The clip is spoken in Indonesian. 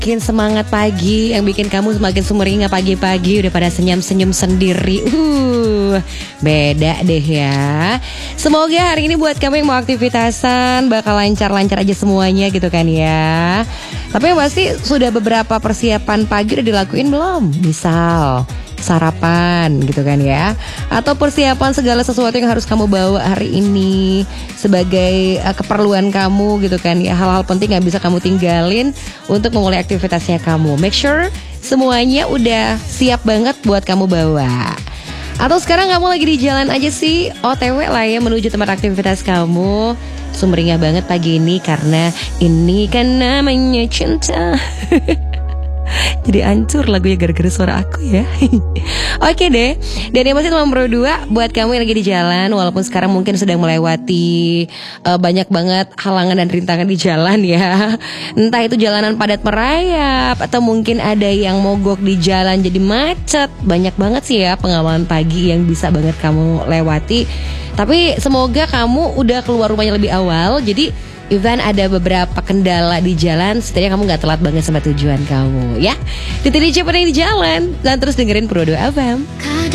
bikin semangat pagi, yang bikin kamu semakin sumringah pagi-pagi udah pada senyum-senyum sendiri. Beda deh ya. Semoga hari ini buat kamu yang mau aktivitasan bakal lancar-lancar aja semuanya gitu kan ya. Tapi yang pasti sudah beberapa persiapan pagi udah dilakuin belum? Misal sarapan gitu kan ya, atau persiapan segala sesuatu yang harus kamu bawa hari ini sebagai keperluan kamu gitu kan ya. Hal-hal penting gak bisa kamu tinggalin untuk memulai aktivitasnya kamu. Make sure semuanya udah siap banget buat kamu bawa. Atau sekarang kamu lagi di jalan aja sih, OTW lah ya menuju tempat aktivitas kamu. Sumringah banget pagi ini karena ini kan namanya cinta. Jadi hancur lagunya gara-gara suara aku ya. Oke deh. Dan yang pasti teman berdua, buat kamu yang lagi di jalan, walaupun sekarang mungkin sedang melewati banyak banget halangan dan rintangan di jalan ya. Entah itu jalanan padat merayap, atau mungkin ada yang mogok di jalan jadi macet. Banyak banget sih ya pengawalan pagi yang bisa banget kamu lewati. Tapi semoga kamu udah keluar rumahnya lebih awal. Jadi even ada beberapa kendala di jalan, setidaknya kamu gak telat banget sama tujuan kamu ya. Ditini cepet yang di jalan. Dan terus dengerin Pro 2 FM.